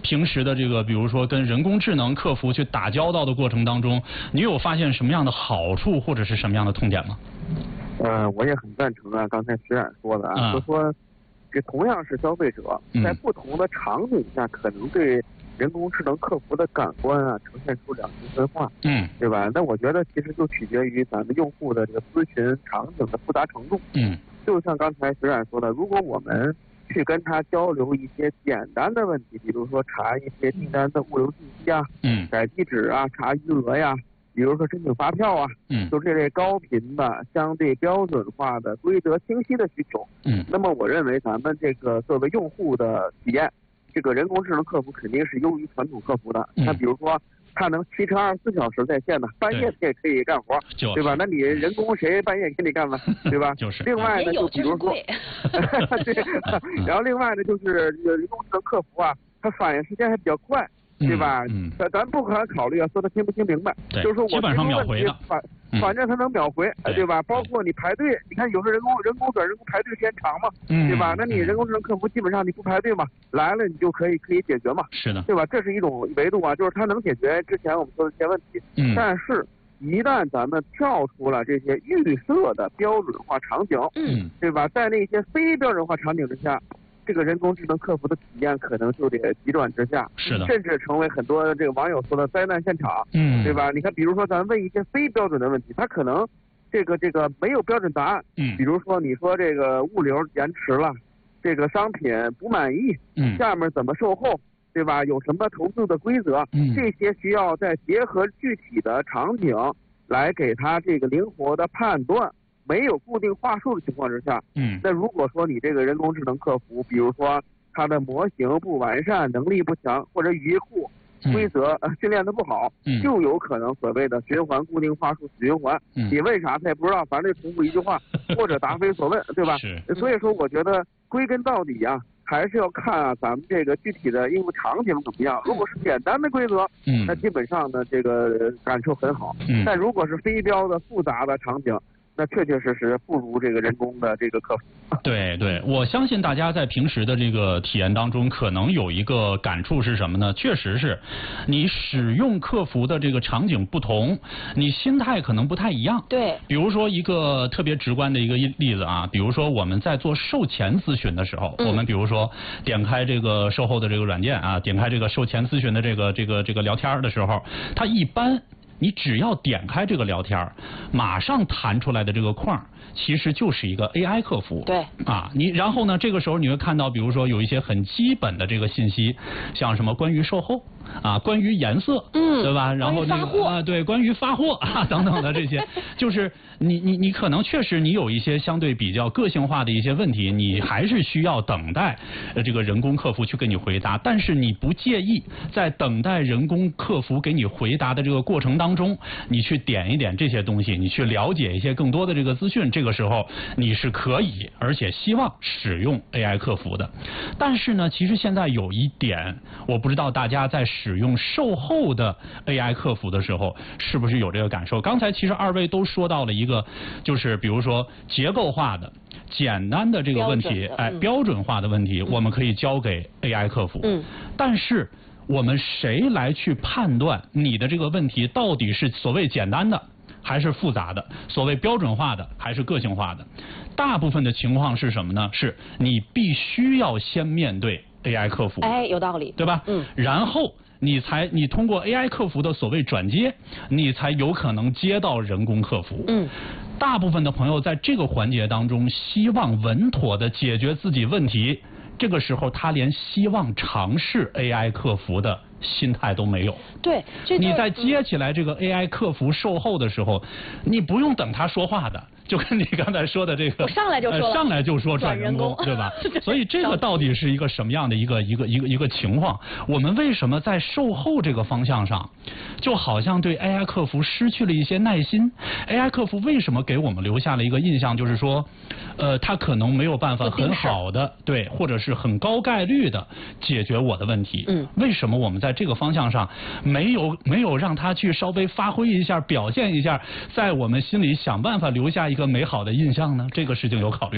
平时的这个，比如说跟人工智能客服去打交道的过程当中，你有发现什么样的好处或者是什么样的痛点吗？ 我也很赞成啊，刚才徐冉说的啊，就说这同样是消费者，在不同的场景下，可能对人工智能客服的感官啊呈现出两极分化，对吧？那我觉得其实就取决于咱们用户的这个咨询场景的复杂程度，就像刚才徐冉说的，如果我们去跟他交流一些简单的问题，比如说查一些订单的物流信息啊，改地址啊，查余额呀，比如说申请发票啊，就这类高频的、相对标准化的、规则清晰的需求，那么我认为咱们这个作为用户的体验，这个人工智能客服肯定是优于传统客服的。那比如说，它能7乘24小时在线的，半夜也可以干活，对吧？那你人工谁半夜给你干了，对吧？另外呢，就比如说，对，然后另外呢，就是这个人工智能客服啊，它反应时间还比较快。对吧？咱不可考虑啊，说他听不听明白，就是说我基本上秒回的， 反正他能秒回，对吧？包括你排队，你看有时候人工排队时间长嘛，对吧？那你人工智能客服基本上你不排队嘛，来了你就可以解决嘛， 是的， 对吧？这是一种维度啊，就是它能解决之前我们说的一些问题，但是一旦咱们跳出了这些预设的标准化场景，对吧？在那些非标准化场景之下，这个人工智能客服的体验可能就得急转直下， 是的， 甚至成为很多这个网友说的灾难现场，对吧？你看，比如说咱问一些非标准的问题，他可能这个没有标准答案，比如说你说这个物流延迟了，这个商品不满意，下面怎么售后，对吧？有什么投诉的规则，这些需要再结合具体的场景来给他这个灵活的判断。没有固定话术的情况之下，那如果说你这个人工智能客服，比如说它的模型不完善、能力不强，或者语义库规则训练的不好，就有可能所谓的循环固定话术死循环。你问啥他也不知道，反正就重复一句话或者答非所问，对吧？所以说，我觉得归根到底啊，还是要看啊咱们这个具体的应用场景怎么样。如果是简单的规则，那基本上呢这个感受很好。但如果是非标的复杂的场景，那确确实实不如这个人工的这个客服。 对，我相信大家在平时的这个体验当中，可能有一个感触是什么呢？确实是，你使用客服的这个场景不同，你心态可能不太一样。 对。 比如说一个特别直观的一个例子啊，比如说我们在做售前咨询的时候，我们比如说点开这个售后的这个软件啊，点开这个售前咨询的这个聊天的时候，它一般。你只要点开这个聊天，马上弹出来的这个框，其实就是一个 AI 客服。 对。 然后呢，这个时候你会看到，比如说有一些很基本的这个信息，像什么关于售后关于颜色，对吧？然后这个对，关于发货等等的这些，就是你可能确实你有一些相对比较个性化的一些问题，你还是需要等待这个人工客服去给你回答，但是你不介意在等待人工客服给你回答的这个过程当中，你去点一点这些东西，你去了解一些更多的这个资讯，这个时候你是可以而且希望使用 AI 客服的。但是呢，其实现在有一点，我不知道大家在使用售后的 AI 客服的时候是不是有这个感受。刚才其实二位都说到了一个，就是比如说结构化的简单的这个问题，标准化的问题，我们可以交给 AI 客服。但是我们谁来去判断你的这个问题到底是所谓简单的还是复杂的，所谓标准化的还是个性化的？大部分的情况是什么呢？是你必须要先面对 AI 客服。 有道理， 对吧？然后你通过 AI 客服的所谓转接，你才有可能接到人工客服。大部分的朋友在这个环节当中，希望稳妥的解决自己问题，这个时候他连希望尝试 AI 客服的心态都没有。 对， 你在接起来这个 AI 客服售后的时候，你不用等他说话的，就跟你刚才说的这个， 我上来就说转人工，对吧？所以这个到底是一个什么样的一个情况？我们为什么在售后这个方向上，就好像对 AI 客服失去了一些耐心 ？AI 客服为什么给我们留下了一个印象，就是说，他可能没有办法很好的对，或者是很高概率的解决我的问题？为什么我们在这个方向上没有让他去稍微发挥一下、表现一下，在我们心里想办法留下一个美好的印象呢？这个事情有考虑过吗？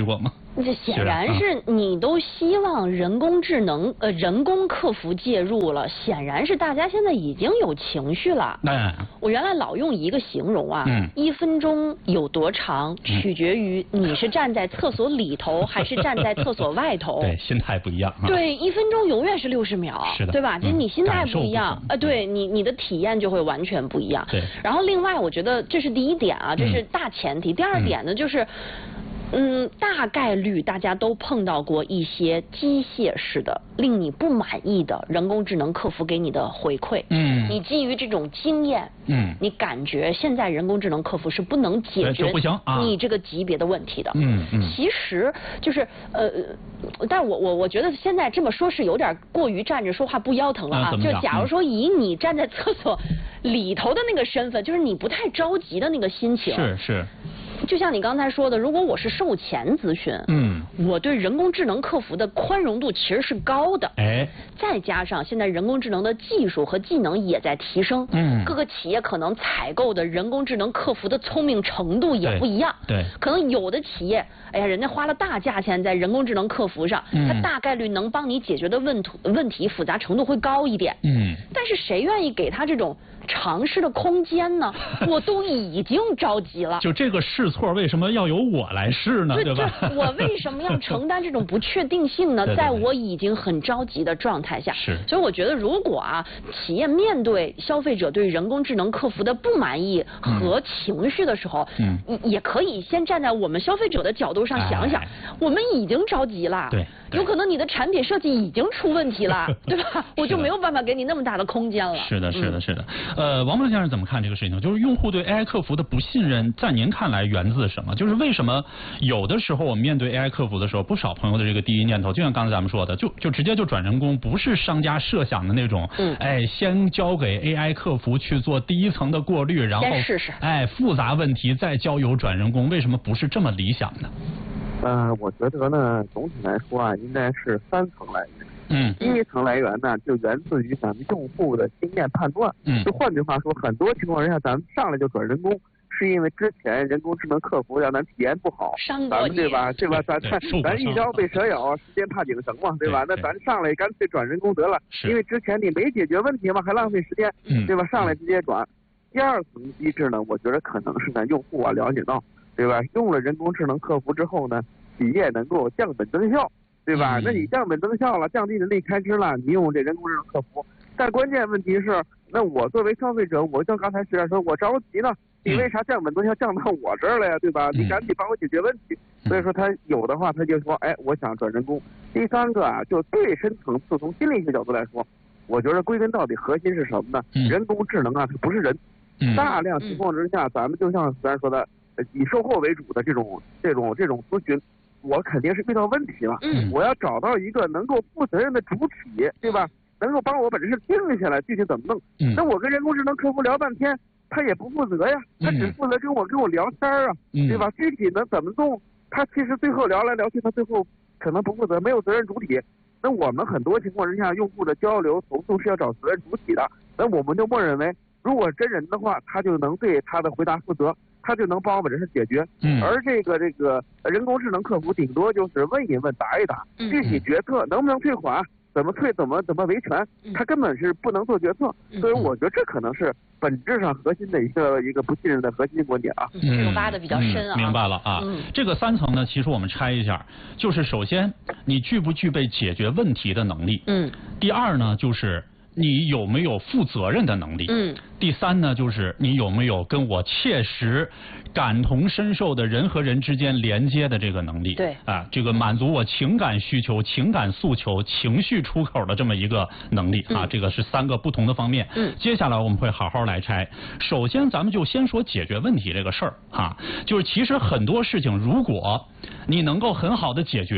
这显然是你都希望人工智能人工客服介入了，显然是大家现在已经有情绪了。我原来老用一个形容啊，1分钟有多长，取决于你是站在厕所里头还是站在厕所外头。 对，心态不一样。 对，1分钟永远是60秒， 是的， 对吧？就是你心态不一样，对你的体验就会完全不一样。 对。 然后另外，我觉得这是第一点啊，这是大前提。第二点呢，就是。大概率大家都碰到过一些机械式的令你不满意的人工智能客服给你的回馈。你基于这种经验，你感觉现在人工智能客服是不能解决你这个级别的问题的。其实就是但我觉得现在这么说是有点过于站着说话不腰疼了啊。就假如说以你站在厕所里头的那个身份，就是你不太着急的那个心情。 是。 就像你刚才说的，如果我是售前咨询，我对人工智能客服的宽容度其实是高的。再加上现在人工智能的技术和技能也在提升，各个企业可能采购的人工智能客服的聪明程度也不一样。 对， 可能有的企业，哎呀，人家花了大价钱在人工智能客服上，它大概率能帮你解决的问题复杂程度会高一点。但是谁愿意给他这种尝试的空间呢？我都已经着急了。 就这个试错为什么要由我来试呢？对吧？ 我为什么要承担这种不确定性呢？在我已经很着急的状态下，所以我觉得如果企业面对消费者对人工智能客服的不满意和情绪的时候，也可以先站在我们消费者的角度上想想，我们已经着急了。 对， 有可能你的产品设计已经出问题了，对吧？我就没有办法给你那么大的空间了。 是的。王梦先生怎么看这个事情？就是用户对 AI 客服的不信任，在您看来源自什么？就是为什么有的时候我们面对 AI 客服的时候，不少朋友的这个第一念头，就像刚才咱们说的，就直接就转人工，不是商家设想的那种，先交给 AI 客服去做第一层的过滤，然后试试， 复杂问题再交由转人工，为什么不是这么理想呢？ 我觉得呢，总体来说应该是3层来源。第一层来源呢，就源自于咱们用户的经验判断。就换句话说，很多情况下，咱们上来就转人工，是因为之前人工智能客服让咱体验不好，咱们对吧？咱一朝被蛇咬，时间怕井绳嘛，对吧？那咱上来干脆转人工得了，因为之前你没解决问题嘛，还浪费时间，对吧？上来直接转。第二层机制呢，我觉得可能是呢，用户了解到，对吧？用了人工智能客服之后呢，企业能够降本增效。对吧？那你降本增效了，降低人力开支了，你用这人工智能客服，但关键问题是，那我作为消费者，我就刚才实在说，我着急呢，你为啥降本增效降到我这儿了呀？对吧？你赶紧帮我解决问题。所以说他有的话，他就说，我想转人工。第三个就最深层次，从心理学角度来说，我觉得归根到底核心是什么呢？人工智能它不是人。大量情况之下，咱们就像咱说的，以售后为主的这种咨询。我肯定是遇到问题了，我要找到一个能够负责任的主体，对吧？能够帮我把这事定下来，具体怎么弄？那我跟人工智能客服聊半天，他也不负责呀，他只负责跟我聊天啊，对吧？具体能怎么弄？他其实最后聊来聊去，他最后可能不负责，没有责任主体。那我们很多情况之下，用户的交流投诉是要找责任主体的，那我们就默认为，如果真人的话，他就能对他的回答负责。他就能帮我把这事解决，而这个人工智能客服顶多就是问一问答一答，具体决策能不能退款，怎么退，怎么维权，他根本是不能做决策，所以我觉得这可能是本质上核心的一个不信任的核心观点啊。 这个挖的比较深啊。 明白了啊。这个3层呢，其实我们拆一下，就是首先你具不具备解决问题的能力，第二呢就是你有没有负责任的能力？第3呢，就是你有没有跟我切实感同身受的人和人之间连接的这个能力？ 对这个满足我情感需求、情感诉求、情绪出口的这么一个能力这个是3个不同的方面。接下来我们会好好来拆。首先，咱们就先说解决问题这个事儿就是其实很多事情，如果你能够很好的解决，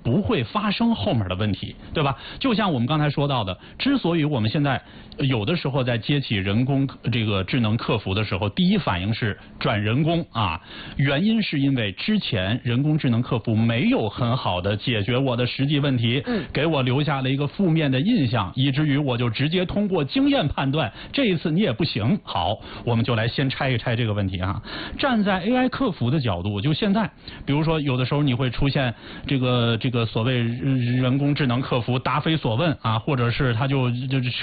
不会发生后面的问题，对吧？就像我们刚才说到的，之所以我们现在有的时候在接起人工这个智能客服的时候，第一反应是转人工啊，原因是因为之前人工智能客服没有很好的解决我的实际问题，给我留下了一个负面的印象，以至于我就直接通过经验判断，这一次你也不行。好，我们就来先拆一拆这个问题啊。站在 AI 客服的角度，就现在，比如说有的时候你会出现这个所谓人工智能客服答非所问啊，或者是他就